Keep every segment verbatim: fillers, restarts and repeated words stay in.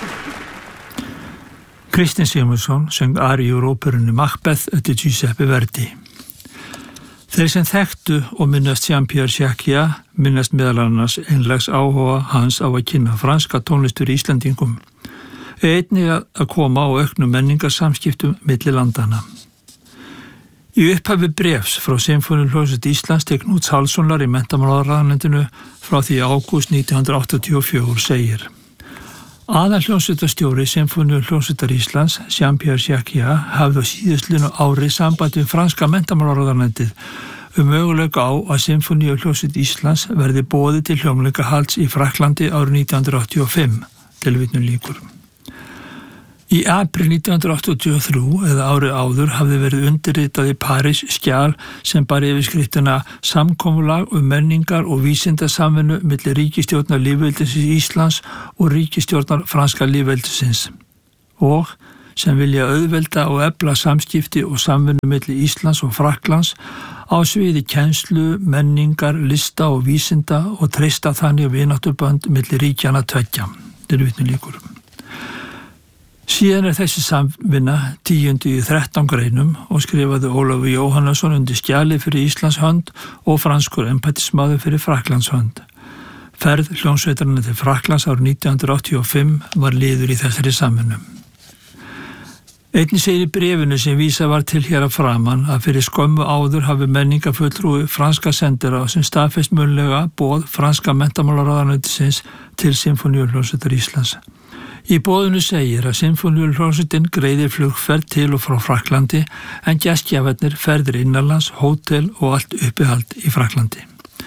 Kristinn Sigmundsson söng aríu úr óperunni Macbeth eftir Giuseppe Verdi. Þeir sem þekktu og minnast Jean-Pierre Jacquiat minnast meðal annars einlegs áhuga hans á að kynna franska tónlistur í Íslendingum, einnig að koma á auknum menningarsamskiptum milli landana. Í upphafi bréfs frá Sinfóníuhljómsveit Íslands til Knúts Hallssonar í menntamálaráðuneytinu frá því ágúst nítján hundruð áttatíu og fjögur segir: Aðalhljómsveitarstjóri Sinfóníuhljómsveitar Íslands, Jean-Pierre Jacquiat, hafði á síðastlinu ári samband við franska menntamálaráðuneytið um möguleika á að Sinfóníuhljómsveit Íslands verði boðið til hljómleikahalds í Frakklandi árið nítján hundruð áttatíu og fimm, tilvitnun lýkur. Í apríl nítján hundruð áttatíu og þrjú eða árið áður hafði verið undirritað í París skjal sem bar yfirskriftina Samkomulag um menningar og vísindasamvinnu milli ríkisstjórnar lýðveldisins Íslands og ríkisstjórnar franska lýðveldisins og sem vilja auðvelda og efla samskipti og samvinnu milli Íslands og Frakklands á sviði kennslu, menningar, lista og vísinda og treysta þannig vináttubönd milli ríkjanna tveggja. Tilvitnun lýkur. Síðan er þessi samvinna tíundu í þrettán greinum og skrifaði Ólafur Jóhannesson undir skjali fyrir Íslands hönd og franskur embættismaður fyrir Frakklands hönd. Ferð hljómsveitarinnar til Frakklands árið nítján hundruð áttatíu og fimm var liður í þessari samvinnu. Einnig segir í bréfinu sem vísað var til hér að framan að fyrir skömmu áður hafi menningarfulltrúi franska sendiráð sem staðfest munnlega boð franska menntamálaráðuneytisins til Sinfóníuhljómsveitar Íslands. Í boðinu segir að Sinfóníuhljómsveitin greiðir flugferð til og frá Frakklandi en gestgjafarnir ferðir innanlands, hótel og allt uppihald í Frakklandi.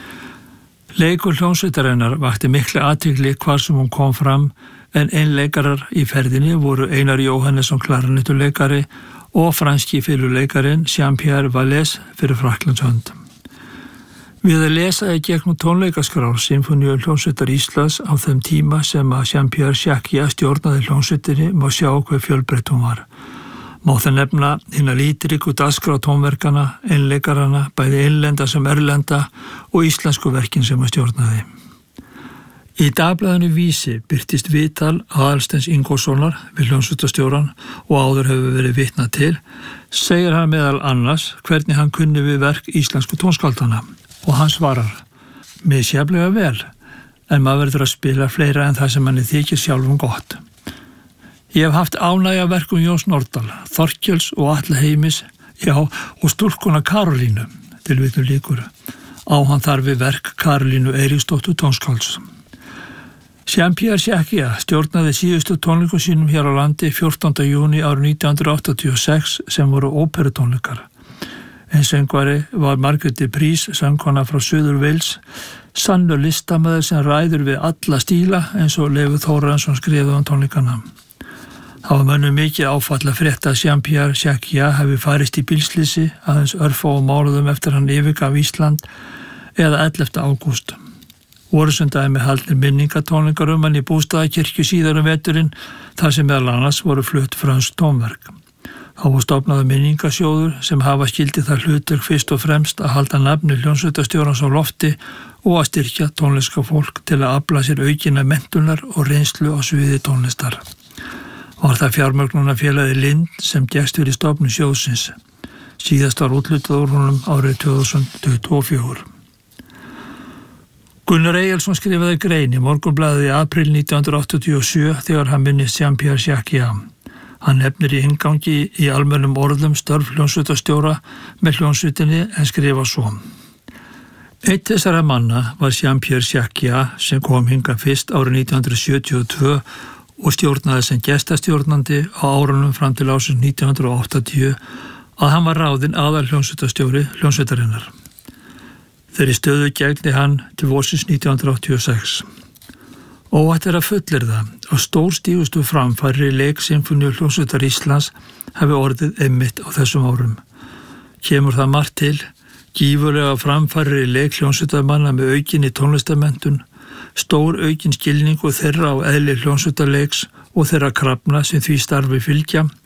Leikur hljómsveitarinnar vakti mikla athygli hvar sem hún kom fram en einleikarar í ferðinni voru Einar Jóhannesson klarinettuleikari og franski fiðluleikarin Jean-Pierre Vallès fyrir Frakklands hönd. Við að lesa í gegnum tónleikaskrár Sinfóníuhljómsveitar Íslands á þeim tíma sem að Jean-Pierre Jacquiat stjórnaði hljómsveitinni má sjá hver fjölbreytt hún var. Má það nefna hina lítriku dagskrá tónverkana, einleikarana, bæði innlenda sem erlenda og íslensku verkin sem að stjórnaði. Í dagblaðinu Vísi birtist viðtal Aðalsteins Ingólfssonar við hljómsveitarstjóran og áður hefur verið vitnað til, segir hann meðal annars hvernig hann kunni við verk íslensku tónskaldana. Og hann svarar, misjafnlega vel, en maður verður að spila fleira en það sem manni þykir sjálfum gott. Ég hef haft ánægja verkum Jóns Nordal, Þorkels og Atla Heimis, já, og stúlkuna Karolínu, tilvitnun lýkur. Á hann þar við verk Karolínu Eiríksdóttur tónskálds. Jean-Pierre Jacquiat stjórnaði síðustu tónleikum sínum hér á landi fjórtánda júní árið nítján hundruð áttatíu og sex sem voru óperutónleikar. En söngvari var Margrét de Pries, söngkona frá Suður Wales, sannur listamaður sem ræður við alla stíla eins og Leifur Þórarinsson skrifaði um tónleikana. Það var mönnum mikið áfall að frétta að Jean-Pierre Jacquiat hefði farist í bílslýsi aðeins örfáum mánuðum eftir hann yfirgaf Ísland eða ellefta ágúst. Vorusundaði með haldnir minningatónleikar um hann í Bústaðakirkju síðar um veturinn þar sem meðal annars voru flutt frönsk tónverk. Þá var stofnaður minningasjóður sem hafa skildi það hlutverk fyrst og fremst að halda nafni hljómsveitarstjórans á lofti og að styrkja tónlistska fólk til að afla sér aukinna menntunar og reynslu á sviði tónlistar. Var það fjármögnunarfélagið Lind sem gekkst fyrir stofnun sjóðsins. Síðast var úthlutað úr honum árið tvö þúsund tuttugu og fjögur. Gunnar Eyjálsson skrifaði grein í Morgunblaðið í apríl nítján hundruð áttatíu og sjö þegar hann minnist Jean-Pierre Jacquiat. Hann nefnir í inngangi í almennum orðum störf hljómsveitarstjóra með hljómsveitinni en skrifa svo. Eitt þessara manna var Jean-Pierre Jacquiat sem kom hingað fyrst árið nítján hundruð sjötíu og tvö og stjórnaði sem gestastjórnandi á árunum fram til ásins nítján hundruð áttatíu að hann var ráðinn aðal hljómsveitarstjóri hljómsveitarinnar. Þeirri stöðu gegndi hann til vorsins nítján hundruð áttatíu og sex. Óhætt er að fullyrða að stórstígustu framfæri í leik Sinfóníuhljómsveitar Íslands hafi orðið einmitt á þessum árum. Kemur það margt til, gífurlega framfæri í leik hljómsveitarmanna með aukinni tónlistamenntun, stór aukin skilningu þeirra á eðli hljómsveitarleiks og þeirra krafna sem því starfi fylgja,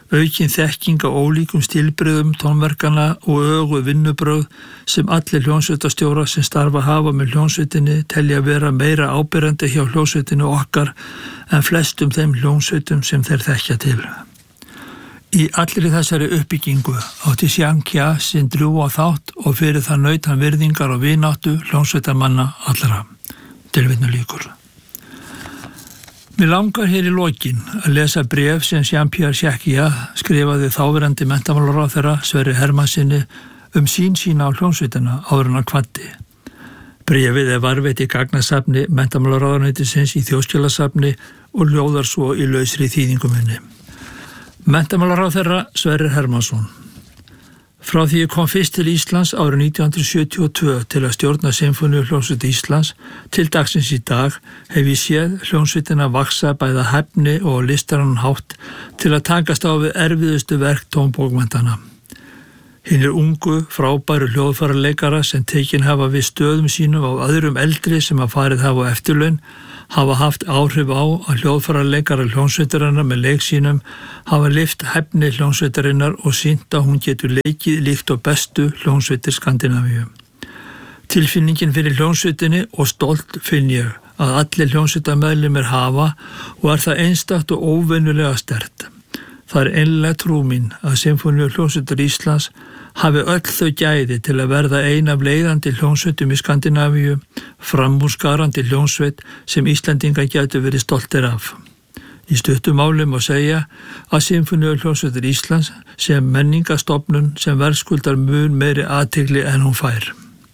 aukin þekking á ólíkum stílbrigðum tónverkana og ögu vinnubrögð sem allir hljómsveitastjórar sem starfa hafa með hljómsveitinni telja vera meira áberandi hjá hljómsveitinu okkar en flestum þeim hljómsveitum sem þeir þekkja til. Í allri þessari uppbyggingu átti Chiang Khai sinn drjúga þátt og fyrir það naut hann virðingar og vináttu hljómsveitamanna allra. Tilvitnun lýkur. Mér langar hér í lokin að lesa bréf sem Jean-Pierre Jacquiat skrifaði þáverandi menntamálaráðherra Sverri Hermannsinni um sín sína á hljómsveitina áður en hann kvaddi. Bréfið er varðveitt í gagnasafni menntamálaráðuneytisins í þjóðskjalasafni og hljóðar svo í lausri þýðingu minni. Menntamálaráðherra Sverrir Hermannsson. Frá því ég kom fyrst til Íslands árið nítján hundruð sjötíu og tvö til að stjórna Sinfóníuhljómsveit Íslands til dagsins í dag hef ég séð hljómsveitina vaksa bæða hæfni og listarann hátt til að takast á við erfiðustu verk tónbókmenntanna. Hinir ungu, frábæru hljóðfæraleikara sem tekin hafa við stöðum sínum á öðrum eldri sem að farið hafa á eftirlaun hafa haft áhrif á að hljóðfæraleikara hljómsveitarinnar með leik sínum hafa lyft hæfni hljómsveitarinnar og sýnt að hún getur leikið líkt og bestu hljómsveitir Skandinavíu. Tilfinningin fyrir hljómsveitinni og stolt finn ég að allir hljómsveitameðlimir hafa og er það einstakt og óvenjulega sterkt. Það er einlega trú mín að Sinfóníuhljómsveitar Íslands hafi öll þau gæði til að verða ein af leiðandi hljómsveitum í Skandinavíu, framúrskarandi hljómsveit sem Íslendinga gætu verið stoltir af. Í stuttu máli má segja að Sinfóníuhljómsveitar Íslands sem menningastofnun sem verðskuldar mun meiri athygli en hún fær.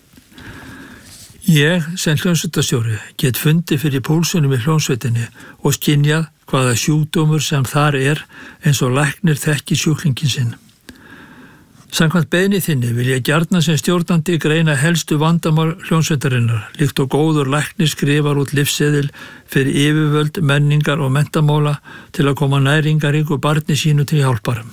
Ég sem hljómsveitarstjóri get fundið fyrir púlsunum í hljómsveitinni og skynjað hvaða sjúkdómur sem þar er eins og læknir þekki sjúklingin sinn. Samkvæmt beiðni þinni vil ég gjarna sem stjórnandi greina helstu vandamál hljómsveitarinnar, líkt og góður læknir skrifar út lyfseðil fyrir yfirvöld, menningar og menntamála til að koma næringaríku barni sínu til hjálpar.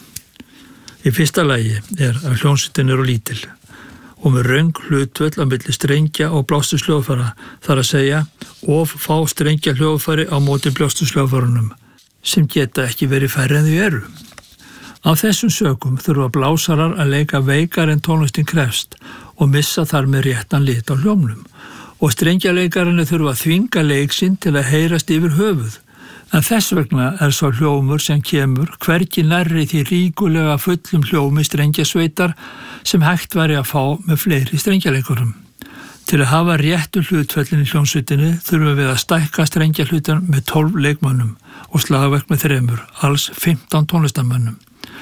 Í fyrsta lagi er að hljómsveitin eru lítil og með röng hlutvöll á milli strengja og blástusljóðfæra, þar að segja of fá strengja hljóðfæri á móti blástusljóðfærunum, sem geta ekki verið færri en þau eru. Á þessum sökum þurfa blásarar að leika veikar en tónlistin krefst og missa þar með réttan lit á hljómnum og strengjaleikararnir þurfa að þvinga leik sinn til að heyrast yfir höfuð. En þess vegna er svo hljómur sem kemur hvergi nærri því ríkulega fullum hljómi strengjasveitar sem hægt væri að fá með fleiri strengjaleikurum. Til að hafa réttu hlutföllin í hljómsveitinni þurfum við að stækka strengjahlutan með tólf leikmönnum og slagverk með þremur, alls fimmtán tónlistarmönnum.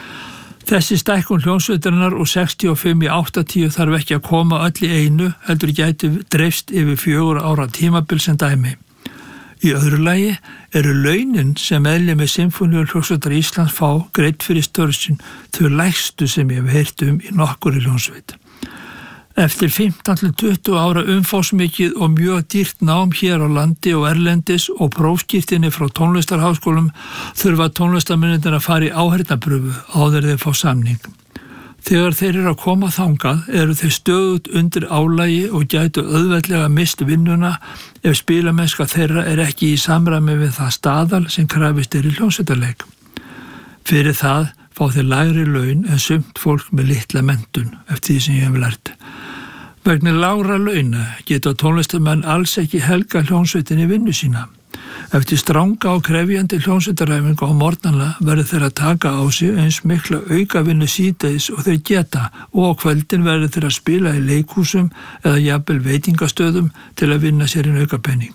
Þessi stækkun hljómsveitarinnar úr sextíu og fimm í áttatíu þarf ekki að koma öll í einu, heldur gæti dreifst yfir fjögur ára tímabil sem dæmi. Í öðru lagi eru launin sem meðlimir Sinfóníuhljómsveitar Íslands fá greidd fyrir störf sín þau lægstu sem ég hef heyrt um í nokkurri hljómsveit. Eftir fimmtán til tuttugu ára umfangsmikið og mjög dýrt nám hér á landi og erlendis og prófskírteini frá tónlistarháskólum þurfa tónlistarmennirnir að fara í áheyrnarprufu áður en þeir fá samning. Þegar þeir eru að koma þangað eru þeir stöðugt undir álagi og gætu auðveldlega mist vinnuna ef spilamennska þeirra er ekki í samræmi við það staðal sem krafist er í hljómsveitarleik. Fyrir það fá þeir lægri laun en sumt fólk með litla menntun eftir því sem ég hef lært. Vegna lágra launa geta tónlistarmenn alls ekki helga hljómsveitinni vinnu sína. Eftir stranga og krefjandi hljómsveitaræfingu á morgnanna verður þeir að taka á sig eins mikla aukavinnu síðdegis og þeir geta og á kvöldin verður þeir að spila í leikhúsum eða jafnvel veitingastöðum til að vinna sér inn aukapenning.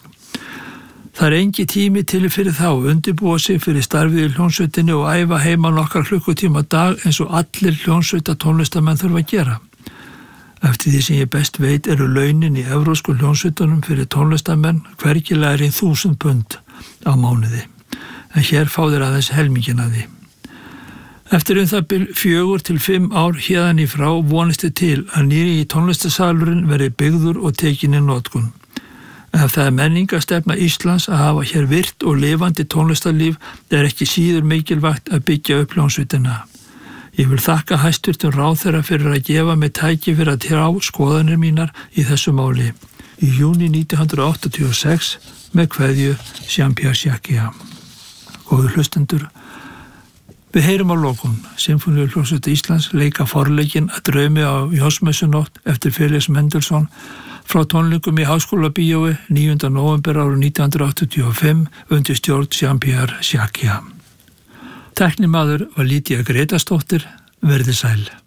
Það er engi tími til fyrir þá að undirbúa sig fyrir starfið í hljómsveitinni og æfa heima nokkar klukkutíma á dag eins og allir hljómsveita tónlistarmenn þurfa að gera. Eftir því sem ég best veit eru launin í evrósku hljómsveitunum fyrir tónlistarmenn hvergi lægri en þúsund pund á mánuði, en hér fá þeir aðeins helmingin að því. Eftir um það bil fjögur til fimm ár héðan í frá vonist þið til að nýri í tónlistarsalurinn verði byggður og tekin í notkun. Ef það er menningastefna Íslands að hafa hér virt og lifandi tónlistarlíf er ekki síður mikilvægt að byggja upp hljómsveitina. Ég vil þakka hæstvirtum ráðherra fyrir að gefa mig tæki fyrir að tjá skoðanir mínar í þessu máli. Í júní nítján hundruð áttatíu og sex með kveðju Jean-Pierre Jacquiat. Góður hlustendur, Við heyrum á lokum Sinfóníuhljómsveit Íslands leika forleikinn að draumi á Jónsmessunótt eftir Felix Mendelssohn frá tónleikum í Háskólabíói níunda nóvember árið nítján hundruð áttatíu og fimm undir stjórn Jean-Pierre Jacquia. Tæknimaður var Lídia Grétarsdóttir, verið sæl.